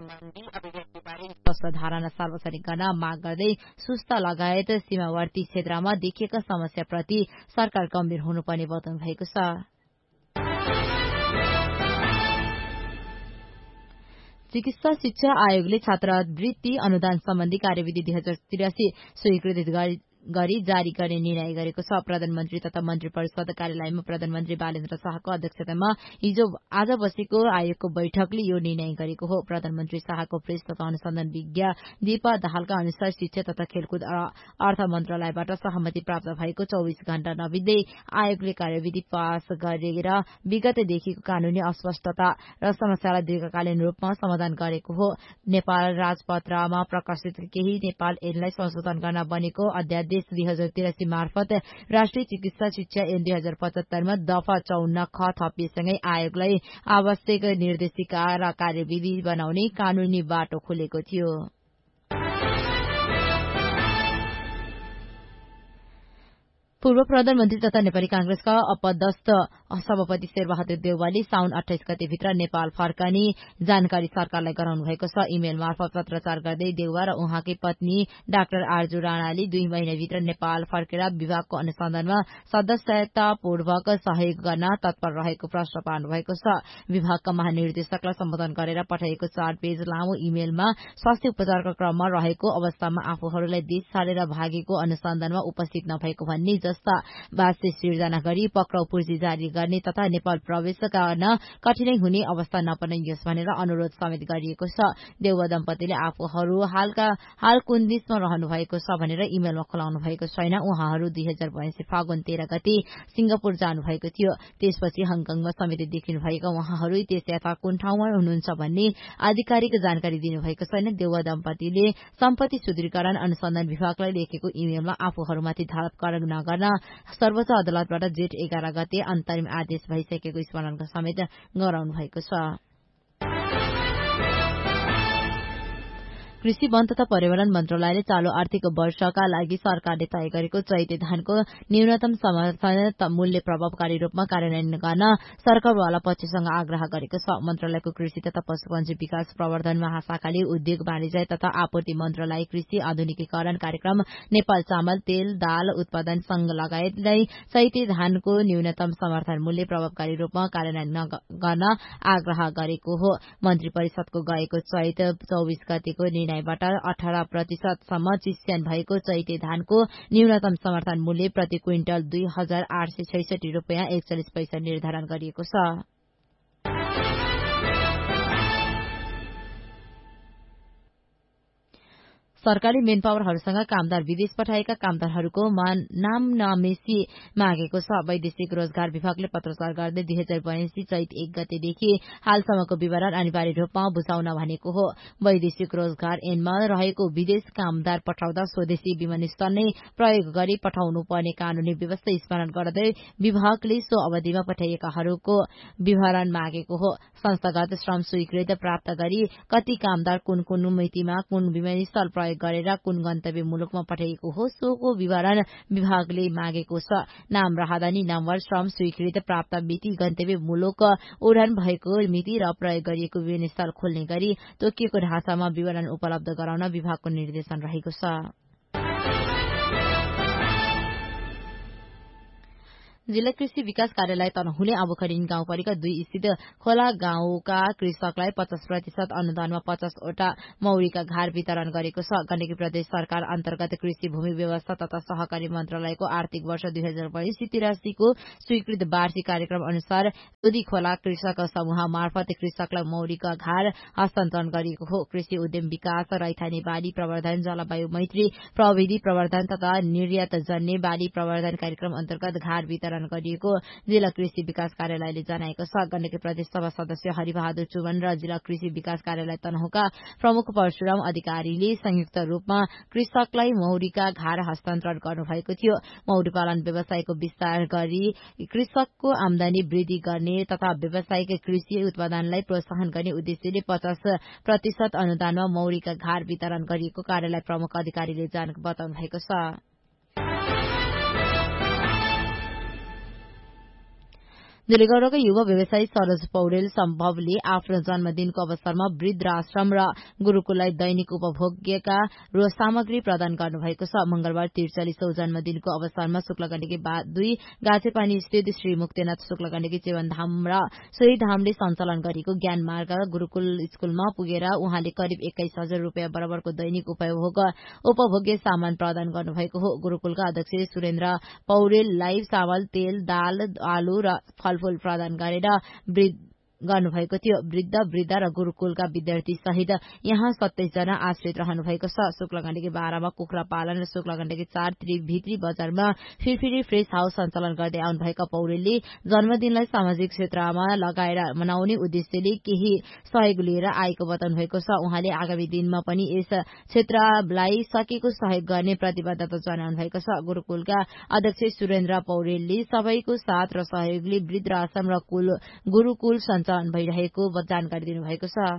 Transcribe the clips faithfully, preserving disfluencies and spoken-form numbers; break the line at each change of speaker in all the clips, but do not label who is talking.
सम्बन्धी अभिव्यक्तिबारे स्पष्ट धारणा सार्वजनिक गर्न माग गर्दै सुस्त लगायत सीमावर्ती क्षेत्रमा देखिएका समस्याप्रति सरकार गम्भीर हुनुपर्ने बताउनु भएको छ। चिकित्सा शिक्षा आयोगले छात्रवृत्ति अनुदान सम्बन्धी कार्यविधि दुई हजार त्रियासी स्वीकृत गरी जारी गर्ने निर्णय गरेको छ। प्रधानमन्त्री तथा मन्त्री परिषद कार्यालयमा प्रधानमन्त्री बालेन्द्र शाहको अध्यक्षतामा हिजो आज बसेको आयोगको बैठकले यो निर्णय गरेको हो। प्रधानमन्त्री शाहको प्रेस तथा अनुसन्धान विज्ञ दीपा दाहालका अनुसार शिक्षा तथा खेलकुद अर्थ मन्त्रालयबाट सहमति प्राप्त भएको चौविस घण्टा नबित्दै आयोगले कार्यविधि पास गरेर विगतदेखिको कानूनी अस्पष्टता र समस्यालाई दीर्घकालीन रूपमा समाधान गरेको हो। नेपाल राजपत्रमा प्रकाशित केही नेपाल ऐनलाई संशोधन गर्न बनेको अध्यादेश दुई हजार तिरासी मार्फत राष्ट्रिय चिकित्सा शिक्षा ऐन दुई हजार पचहत्तरमा दफा चौन्न ख थपिएसँगै आयोगलाई आवश्यक निर्देशिका र कार्यविधि बनाउने कानूनी बाटो खुलेको थियो। पूर्व प्रधानमन्त्री तथा नेपाली कांग्रेसका अपदस्थ सभापति शेरबहादुर देउवाले साउन अठाइस गतेभित्र नेपाल फर्कने जानकारी सरकारलाई गराउनु भएको छ। इमेल मार्फत पत्रचार गर्दै देउवा र उहाँकै पत्नी डाक्टर आरजू राणाले दुई महिनाभित्र नेपाल फर्केर विभागको अनुसन्धानमा सदस्यतापूर्वक सहयोग गर्न तत्पर रहेको प्रश्न पार्नु भएको छ। विभागका महानिर्देशकलाई सम्बोधन गरेर पठाइएको चार पेज लामो इमेलमा स्वास्थ्य उपचारका क्रममा रहेको अवस्थामा आफूहरूलाई देश छाडेर भागेको अनुसन्धानमा उपस्थित नभएको भन्ने जस्ता वास्तव सिर्जना गरी पक्राउ पूर्जी जारी गर्ने तथा नेपाल प्रवेश गर्न कठिनाई हुने अवस्था नपनाइयोस् भनेर अनुरोध समेत गरिएको छ। देउवा दम्पतिले आफूहरू हालका हाल कुन देशमा रहनु भएको छ भनेर इमेलमा खुलाउनु भएको छैन। उहाँहरू दुई हजार बयासी फागुन तेह्र गते सिंगापुर जानु भएको थियो। त्यसपछि हङकङमा समेत देखिनु भएका उहाँहरू त्यस यता कुन ठाउँमा हुनुहुन्छ भन्ने आधिकारिक जानकारी दिनुभएको छैन। देउवा दम्पतिले सम्पत्ति सुदृढीकरण अनुसन्धान विभागलाई लेखेको इमेलमा आफूहरूमाथि धारत प्रयोग नगर्न सर्वोच्च अदालतबाट जेठ एघार गते अन्तरिम आदेश भइसकेको स्मरण समेत गराउनु भएको छ। कृषि वन तथा पर्यावरण मन्त्रालयले चालू आर्थिक वर्षका लागि सरकारले तय गरेको चैते धानको न्यूनतम समर्थन मूल्य प्रभावकारी रूपमा कार्यान्वयन गर्न सरकारवाला पक्षसँग आग्रह गरेको छ। मन्त्रालयको कृषि तथा पशुपन्छी विकास प्रवर्धन महाशाखाले उद्योग वाणिज्य तथा आपूर्ति मन्त्रालय कृषि आधुनिकीकरण कार्यक्रम नेपाल चामल तेल दाल उत्पादन संघ लगायतलाई चैते धानको न्यूनतम समर्थन मूल्य प्रभावकारी रूपमा कार्यान्वयन गर्न आग्रह गरेको हो। मन्त्री परिषदको गएको चैत चौविस गतेको निर्णयबाट अठारह प्रतिशतसम्म चिस्यान भएको चैते धानको न्यूनतम समर्थन मूल्य प्रति क्विन्टल दुई हजार आठ सय छैसठी रूपियाँ एकचालिस पैसा निर्धारण गरिएको छ। सरकारले मेन पावरहरूसँग कामदार विदेश पठाएका कामदारहरूको नाम नमेसी मागेको छ। वैदेशिक रोजगार विभागले पत्रचार गर्दै दुई हजार बयासी चैत एक गतेदेखि हालसम्मको विवरण अनिवार्य रूपमा बुझाउन भनेको हो। वैदेशिक रोजगार ऐनमा रहेको विदेश कामदार पठाउँदा स्वदेशी विमानस्थल नै प्रयोग गरी पठाउनु पर्ने कानूनी व्यवस्था स्मरण गर्दै विभागले सो अवधिमा पठाइएकाहरूको विवरण मागेको हो। संस्थागत श्रम स्वीकृत प्राप्त गरी कति कामदार कुन कुन मितिमा कुन विमानस्थल प्रयोग गरेर कुन गन्तव्य मुलुकमा पठाइएको हो सोको विवरण विभागले मागेको छ। नाम राहदानी नम्बर श्रम स्वीकृत प्राप्त मिति गन्तव्य मुलुक उडान भएको मिति र प्रयोग गरिएको विमानस्थल खोल्ने गरी तोकिएको ढाँचामा विवरण उपलब्ध गराउन विभागको निर्देशन रहेको छ। जिल्ला कृषि विकास कार्यालय तनहुले अबुखरिन गाउँपालिका दुई स्थित खोला गाउँका कृषकलाई पचास प्रतिशत अनुदानमा पचासवटा मौरीका घार वितरण गरेको छ। गण्डकी प्रदेश सरकार अन्तर्गत कृषि भूमि व्यवस्था तथा सहकारी मन्त्रालयको आर्थिक वर्ष दुई हजार बयासी तिरासीको स्वीकृत वार्षिक कार्यक्रम अनुसार दुधी खोला कृषक समूह मार्फत कृषकलाई मौरीका घार हस्तान्तरण गरिएको हो। कृषि उद्यम विकास रैथाने बाली प्रवर्धन जलवायु मैत्री प्रविधि प्रवर्धन तथा निर्यात जन्य बाली प्रवर्धन कार्यक्रम अन्तर्गत घार वितरण गरिएको जिल्ला कृषि विकास कार्यालयले जनाएको छ। गण्डकी प्रदेश सभा सदस्य हरिबहादुर चुमन र जिल्ला कृषि विकास कार्यालय तनहुका प्रमुख परशुराम अधिकारीले संयुक्त रूपमा कृषकलाई मौरीका घार हस्तान्तरण गर्नुभएको थियो। मौरी पालन व्यवसायको विस्तार गरी कृषकको आमदानी वृद्धि गर्ने तथा व्यावसायिक कृषि उत्पादनलाई प्रोत्साहन गर्ने उद्देश्यले पचास प्रतिशत अनुदानमा मौरीका घार वितरण गरिएको कार्यालय प्रमुख अधिकारीले बताउनु भएको छ। देलेगौडाका युवा व्यवसायी सरोज पौडेल सम्भवले आफ्नो जन्मदिनको अवसरमा वृद्धाश्रम र गुरूकुललाई दैनिक उपभोग्यका रो सामग्री प्रदान गर्नुभएको छ। मंगलबार त्रिचालिसौं जन्मदिनको अवसरमा शुक्लगण्डकी दुई गाछेपानी स्थित श्री मुक्तिनाथ शुक्लगण्डकी चेवनधाम र सोही धामले सञ्चालन गरेको ज्ञान मार्ग गुरूकुल स्कूलमा पुगेर उहाँले करिब एक्काइस हजार रूपियाँ बराबरको दैनिक उपभोग उपभोग्य सामान प्रदान गर्नुभएको हो। गुरूकुलका अध्यक्ष सुरेन्द्र पौडेललाई चामल, तेल, दाल, आलु र फलफूल प्रदान गरेर गर्नुभएको थियो। वृद्ध वृद्धा र गुरूकुलका विद्यार्थी सहित यहाँ सत्ताइस जना आश्रित रहनु भएको छ। शुक्लगण्डकी बाह्रमा कुखुरा पालन र शुक्लगण्डकी चार भित्री बजारमा फिरफिरी फ्रेश हाउस सञ्चालन गर्दै आउनुभएका पौडेलले जन्मदिनलाई सामाजिक क्षेत्रमा लगाएर मनाउने उद्देश्यले केही सहयोग लिएर आएको बताउनु भएको छ। उहाँले आगामी दिनमा पनि यस क्षेत्रलाई सकेको सहयोग गर्ने प्रतिबद्धता जनाउनु भएको छ। गुरूकुलका अध्यक्ष सुरेन्द्र पौडेलले सबैको साथ र सहयोगले वृद्धाश्रम र गुरूकुल सञ्चालन भइरहेको जानकारी दिनुभएको छ।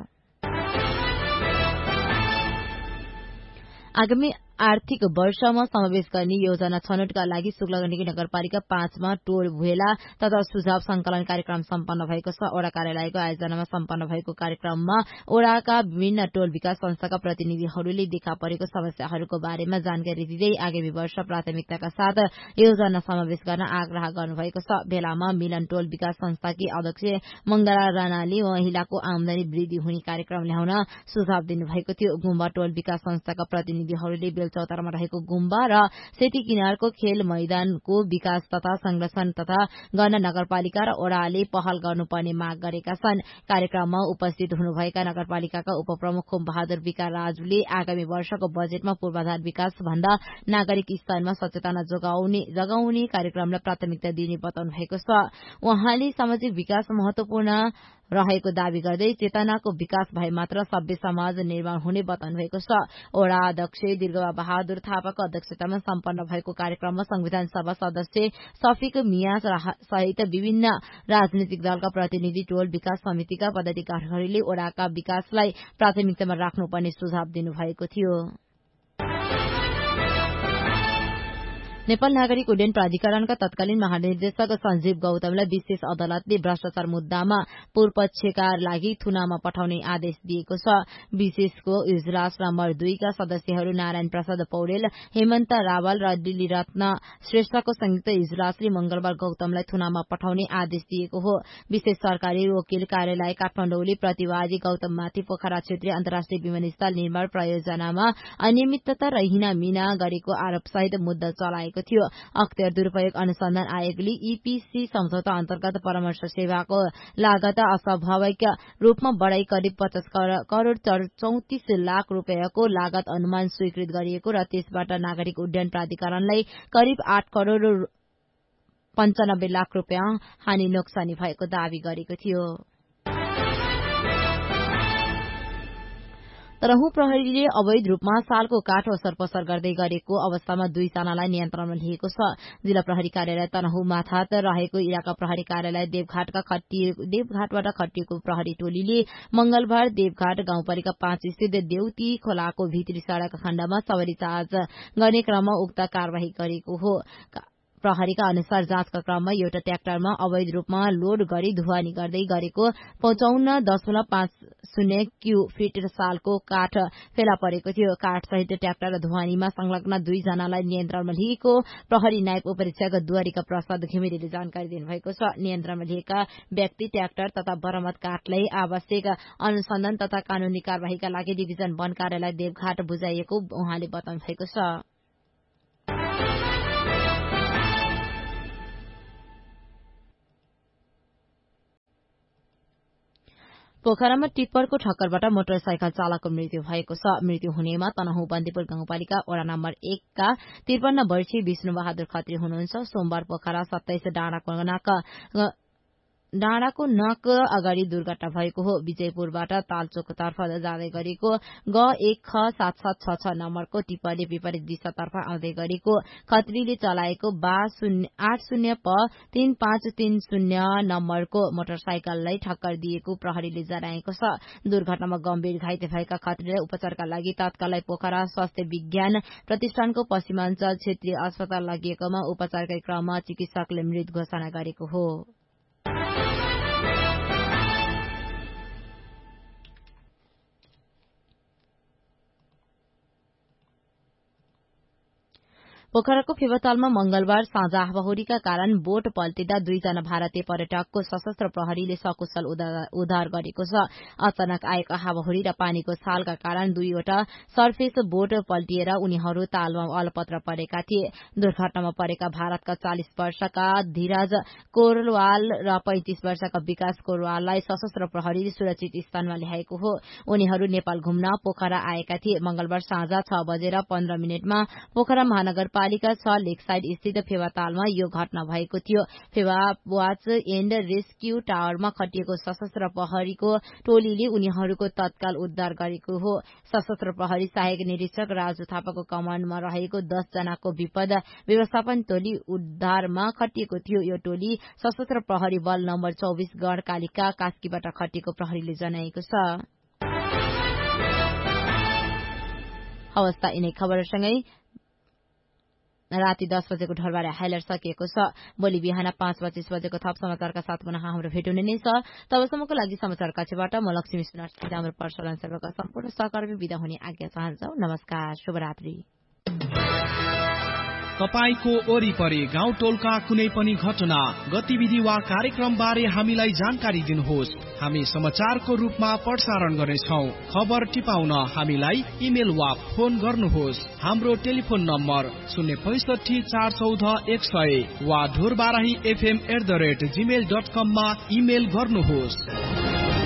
आगामी आर्थिक वर्षमा समावेश गर्ने योजना छनौटका लागि शुक्लगण्डकी नगरपालिका पाँचमा टोल भेला तथा सुझाव संकलन कार्यक्रम सम्पन्न भएको छ। ओडा कार्यालयको आयोजनामा सम्पन्न भएको कार्यक्रममा ओडाका विभिन्न टोल विकास संस्थाका प्रतिनिधिहरूले देखा परेको समस्याहरूको बारेमा जानकारी दिँदै आगामी वर्ष प्राथमिकताका साथ योजना समावेश गर्न आग्रह गर्नुभएको छ। भेलामा मिलन टोल विकास संस्थाकी अध्यक्ष मंगला राणाले महिलाको आमदानी वृद्धि हुने कार्यक्रम ल्याउन सुझाव दिनुभएको थियो। गुम्बा टोल विकास संस्थाका प्रतिनिधिहरूले चौतारमा रहेको गुम्बा र सेती किनारको खेल मैदानको विकास तथा संरक्षण तथा गर्न नगरपालिका र ओडाले पहल गर्नुपर्ने माग गरेका छन्। कार्यक्रममा उपस्थित हुनुभएका नगरपालिकाका उपप्रमुख खुम बहादुर विका राजुले आगामी वर्षको बजेटमा पूर्वाधार विकास भन्दा नागरिक स्तरमा सचेतना जोगाउने जगाउने कार्यक्रमलाई प्राथमिकता दिने बताउनु भएको छ। उहाँले सामाजिक विकास महत्वपूर्ण रहेको दावी गर्दै चेतनाको विकास भए मात्र सभ्य समाज निर्माण हुने बताउनु भएको छ। ओडा अध्यक्ष दीर्घबा बहादुर थापाको अध्यक्षतामा सम्पन्न भएको कार्यक्रममा संविधान सभा सदस्य शफिक मिया सहित विभिन्न राजनीतिक दलका प्रतिनिधि टोल विकास समितिका पदाधिकारीहरूले ओडाका विकासलाई प्राथमिकतामा राख्नुपर्ने सुझाव दिनुभएको थियो। नेपाल नागरिक उड्डयन प्राधिकरणका तत्कालीन महानिर्देशक सञ्जीव गौतमलाई विशेष अदालतले भ्रष्टाचार मुद्दामा पूर्वपक्षका लागि थुनामा पठाउने आदेश दिएको छ। विशेषको इजलास नम्बर दुईका सदस्यहरू नारायण प्रसाद पौडेल, हेमन्त रावल र दिल्ली रत्न श्रेष्ठको संयुक्त इजलासले मंगलबार गौतमलाई थुनामा पठाउने आदेश दिएको हो। विशेष सरकारी वकिल कार्यालय काठमाडौँले प्रतिवादी गौतममाथि पोखरा क्षेत्रीय अन्तर्राष्ट्रिय विमानस्थल निर्माण परियोजनामा अनियमितता र हिनामिना गरेको आरोपसहित मुद्दा चलाएको थियो। अख्तियार दुरूपयोग अनुसन्धान आयोगले ईपीसी सम्झौता अन्तर्गत परामर्श सेवाको लागत अस्वाभाविक रूपमा बढ़ाई करिब पचास करोड़ चौतिस लाख रूपियाँको लागत अनुमान स्वीकृत गरिएको र त्यसबाट नागरिक उड्डयन प्राधिकरणलाई करिब आठ करोड़ पञ्चानब्बे लाख रूपियाँ हानि नोक्सानी भएको दावी गरेको थियो। तरहु प्रहरीले अवैध रूपमा सालको काठ ओसर पसर गर्दै गरेको अवस्थामा दुईजनालाई नियन्त्रणमा लिएको छ। जिल्ला प्रहरी कार्यालय तनहु माथात रहेको इलाका प्रहरी कार्यालय देवघाटका देवघाटबाट खटिएको प्रहरी टोलीले मंगलबार देवघाट गाउँपालिका पाँच स्थित देउती खोलाको भित्री सड़क खण्डमा सवारी चार्ज गर्ने क्रममा उक्त कार्यवाही गरेको हो। प्रहरीका अनुसार जाँचका क्रममा एउटा ट्र्याक्टरमा अवैध रूपमा लोड गरी ढुवानी गर्दै गरेको पचौन्न दशमलव पाँच शून्य क्यू फिट सालको काठ फेला परेको थियो। काठ सहित ट्र्याक्टर र ढुवानीमा संलग्न दुईजनालाई नियन्त्रणमा लिएको प्रहरी नायब उपरीक्षक द्वारिका प्रसाद घिमिरेले जानकारी दिनुभएको छ। नियन्त्रणमा लिएका व्यक्ति ट्र्याक्टर तथा बरामद काठलाई आवश्यक अनुसन्धान तथा कानूनी कार्यवाहीका लागि डिभिजन वन कार्यालय देवघाट बुझाइएको उहाँले बताउनु भएको छ। पोखरामा टिप्परको ठक्करबाट मोटरसाइकल चालकको मृत्यु भएको छ। मृत्यु हुनेमा तनहु बन्दीपुर गाउँपालिका वडा नम्बर एकका त्रिपन्न वर्षीय विष्णु बहादुर खत्री हुनुहुन्छ। सोमबार पोखरा सत्ताइस डाँडाको नाक डाँडाको नक अगाडि दुर्घटना भएको हो। विजयपुरबाट तालचोकतर्फ जाँदै गरेको ग एक ख सात सात छ छ नम्बरको टिप्परले विपरीत दिशातर्फ आउँदै गरेको खत्रीले चलाएको बा आठ शून्य प तीन पाँच तीन शून्य नम्बरको मोटरसाइकललाई ठक्कर दिएको प्रहरीले जनाएको छ। दुर्घटनामा गम्भीर घाइते भएका खत्रीलाई उपचारका लागि तत्कालै पोखरा स्वास्थ्य विज्ञान प्रतिष्ठानको पश्चिमाञ्चल क्षेत्रीय अस्पताल लगिएकोमा उपचारकै क्रममा चिकित्सकले मृत घोषणा गरेको हो। पोखराको फेवातालमा मंगलबार साँझ हावाहुरीका कारण बोट पल्टिँदा दुईजना भारतीय पर्यटकको सशस्त्र प्रहरीले सकुशल उद्धार गरेको छ। अचानक आएका हावाहुरी र पानीको छालका कारण दुईवटा सर्फेस बोट पल्टिएर उनीहरू तालमा अलपत्र परेका थिए। दुर्घटनामा परेका भारतका चालिस वर्षका धीरज कोरवाल र पैंतिस वर्षका विकास कोरवाललाई सशस्त्र प्रहरीले सुरक्षित स्थानमा ल्याएको हो। उनीहरू नेपाल घुम्न पोखरा आएका थिए। मंगलबार साँझ छ बजेर पन्ध्र मिनटमा पोखरा महानगरपालिका छ लेकसाइड स्थित फेवातालमा यो घटना भएको थियो। फेवा वाच एण्ड रेस्क्यू टावरमा खटिएको सशस्त्र प्रहरीको टोलीले उनीहरूको तत्काल उद्धार गरेको हो। सशस्त्र प्रहरी सहायक निरीक्षक राजु थापाको कमाण्डमा रहेको दस जनाको विपद व्यवस्थापन टोली उद्धारमा खटिएको थियो। यो टोली सशस्त्र प्रहरी बल नम्बर चौबिस गढ़कालिका कास्कीबाट खटिएको प्रहरीले जनाएको छ। अवस्था यिनै खबरसँगै राति दस बजेको ढलबारे हाइलाइट सकिएको छ। भोलि बिहान पाँच पच्चीस बजेको थप समाचारका साथ पुनः हाम्रो भेट हुने नै छ। तबसम्मको लागि समाचार कक्षबाट म लक्ष्मी सुनार हाम्रो प्रसारण सेवाका सम्पूर्ण सहकर्मी विदा हुने आज्ञा चाहन्छौ। नमस्कार, शुभरात्रि।
तपाईको वरिपरि गाउँ टोलका कुनै पनि घटना, गतिविधि वा कार्यक्रम बारे हामीलाई जानकारी दिनुहोस्। हामी समाचारको रूपमा प्रसारण गर्नेछौ। खबर टिपाउन हामीलाई इमेल वा फोन गर्नुहोस्। हाम्रो टेलिफोन नम्बर शून्य पैसठी चार चौध एक सय वा Dhorbarahi FM at the rate Gmail dot कममा इमेल गर्नुहोस्।